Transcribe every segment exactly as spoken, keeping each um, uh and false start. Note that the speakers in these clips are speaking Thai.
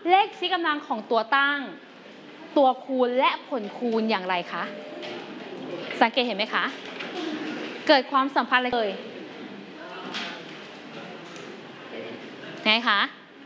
เลขชี้กำลังของตัวตั้งตัวคูณและผลคูณอย่างไรคะสังเกตเห็นไหมคะเกิดความสัมพันธ์อะไรเลยไงคะ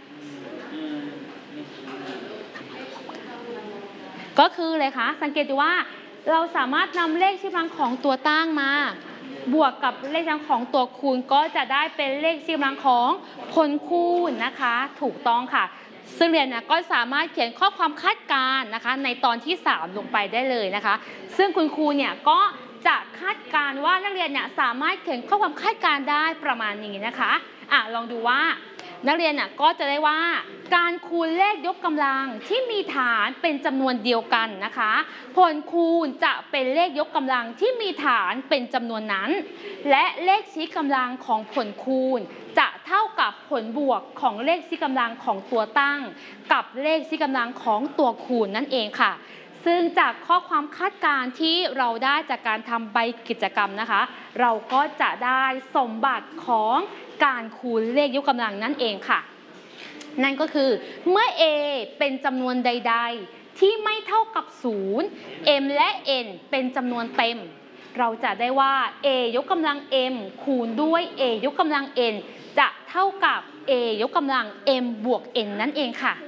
ก็คือเลยคะสังเกตดูว่าเราสามารถนำเลขชี้กำลังของตัวตั้งมาบวกกับเลขชี้กำลังของตัวคูณก็จะได้เป็นเลขชี้กำลังของผลคูณนะคะถูกต้องค่ะซึ่งเรียนนะก็สามารถเขียนข้อความคาดการณ์นะคะในตอนที่สามลงไปได้เลยนะคะซึ่งคุณครูเนี่ยก็จะคาดการณ์ว่านักเรียนเนี่ยสามารถเขียนข้อความคาดการณ์ได้ประมาณนี้นะคะอ่ะลองดูว่านักเรียนน่ะก็จะได้ว่าการคูณเลขยกกำลังที่มีฐานเป็นจำนวนเดียวกันนะคะผลคูณจะเป็นเลขยกกำลังที่มีฐานเป็นจำนวนนั้นและเลขชี้กำลังของผลคูณจะเท่ากับผลบวกของเลขชี้กำลังของตัวตั้งกับเลขชี้กำลังของตัวคูณนั่นเองค่ะซึ่งจากข้อความคาดการณ์ที่เราได้จากการทำใบกิจกรรมนะคะเราก็จะได้สมบัติของการคูณเลขยกกำลังนั่นเองค่ะนั่นก็คือเมื่อ a เป็นจำนวนใดๆที่ไม่เท่ากับศูนย์ m และ n เป็นจำนวนเต็มเราจะได้ว่า a ยกกำลัง m คูณด้วย a ยกกำลัง n จะเท่ากับ a ยกกำลัง m บวก n นั่นเองค่ะ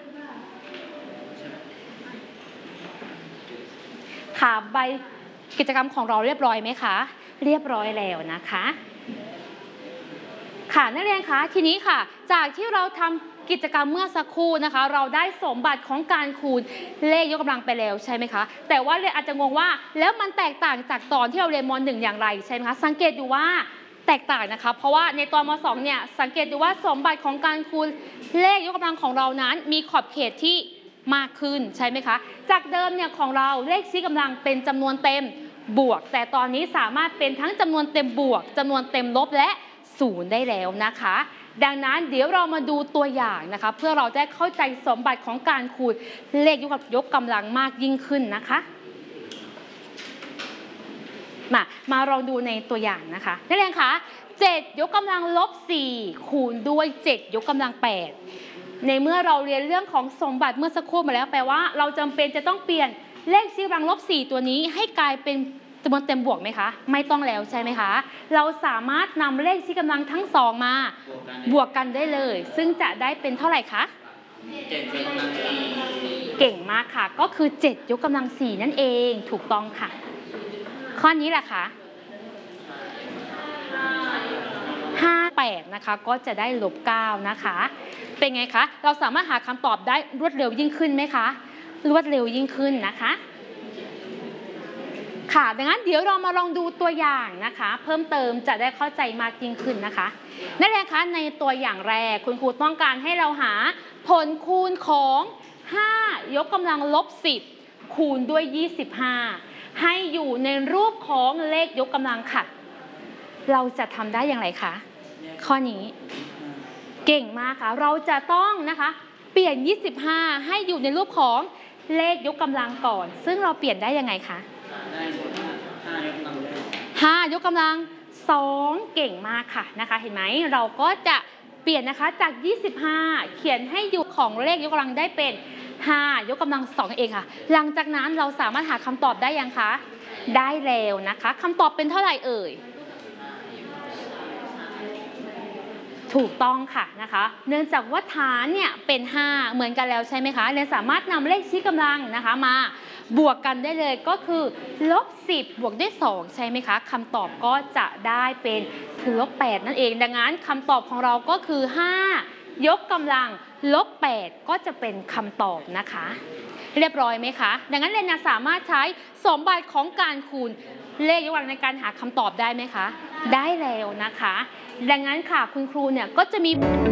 ค่ะใบกิจกรรมของเราเรียบร้อยไหมคะเรียบร้อยแล้วนะคะค่ะนักเรียนคะทีนี้ค่ะจากที่เราทำกิจกรรมเมื่อสักครู่นะคะเราได้สมบัติของการคูณเลขยกกำลังไปแล้วใช่ไหมคะแต่ว่าเรียนอาจจะงงว่าแล้วมันแตกต่างจากตอนที่เราเรียนม หนึ่ง อย่างไรใช่ไหมคะสังเกตดูว่าแตกต่างนะคะเพราะว่าในตอนม สอง เนี่ยสังเกตดูว่าสมบัติของการคูณเลขยกกำลังของเรานั้นมีขอบเขตที่มากขึ้นใช่ไหมคะจากเดิมเนี่ยของเราเลขชี้กำลังเป็นจำนวนเต็มบวกแต่ตอนนี้สามารถเป็นทั้งจำนวนเต็มบวกจำนวนเต็มลบและศูนย์ได้แล้วนะคะดังนั้นเดี๋ยวเรามาดูตัวอย่างนะคะเพื่อเราจะเข้าใจสมบัติของการคูณเลขยกกำลังมากยิ่งขึ้นนะคะมามาลองดูในตัวอย่างนะคะนักเรียนคะเจ็ดยกกำลังลบสี่คูณด้วยเจ็ดยกกำลังแปดในเมื่อเราเรียนเรื่องของสมบัติเมื่อสักครู่มาแล้วแปลว่าเราจำเป็นจะต้องเปลี่ยนเลขชี้กำลังลบสี่ตัวนี้ให้กลายเป็นจำนวนเต็มบวกไหมคะไม่ต้องแล้วใช่ไหมคะเราสามารถนำเลขชี้กำลังทั้งสองมาบวกกันได้เลยซึ่งจะได้เป็นเท่าไหร่คะเจ็ดยกกำลังสี่เก่งมากค่ะก็คือเจ็ดยกกำลังสี่นั่นเองถูกต้องค่ะข้อนี้แหละค่ะห้า แปดนะคะก็จะได้ลบเก้านะคะเป็นไงคะเราสามารถหาคำตอบได้รวดเร็วยิ่งขึ้นไหมคะรวดเร็วยิ่งขึ้นนะคะค่ะดังนั้นเดี๋ยวเรามาลองดูตัวอย่างนะคะเพิ่มเติมจะได้เข้าใจมากยิ่งขึ้นนะคะนักเรียนคะในตัวอย่างแรกคุณครูต้องการให้เราหาผลคูณของห้ายกกำลังลบสิบคูณด้วยยี่สิบห้าให้อยู่ในรูปของเลขยกกำลังค่ะเราจะทำได้อย่างไรคะข้อนี้เก่งมากค่ะเราจะต้องนะคะเปลี่ยนยี่สิบห้าให้อยู่ในรูปของเลขยกกำลังก่อนซึ่งเราเปลี่ยนได้ยังไงคะห้ายกกำลังสองเก่งมากค่ะนะคะเห็นไหมเราก็จะเปลี่ยนนะคะจากยี่สิบห้าเขียนให้อยู่ของเลขยกกำลังได้เป็นห้ายกกำลังสองเองค่ะหลังจากนั้นเราสามารถหาคำตอบได้ยังคะได้แล้วนะคะคำตอบเป็นเท่าไหร่เอ่ยถูกต้องค่ะนะคะเนื่องจากว่าฐานเนี่ยเป็นห้าเหมือนกันแล้วใช่ไหมคะเรียนสามารถนำเลขชี้กำลังนะคะมาบวกกันได้เลยก็คือลบสิบบวกด้วยสองใช่ไหมคะคำตอบก็จะได้เป็นคือลบแปดนั่นเองดังนั้นคำตอบของเราก็คือห้ายกกำลังลบแปดก็จะเป็นคำตอบนะคะเรียบร้อยไหมคะดังนั้นเรียนสามารถใช้สมบัติของการคูณเลขยกกำลังในการหาคำตอบได้ไหมคะได้แล้วนะคะดังนั้นค่ะคุณครูเนี่ยก็จะมี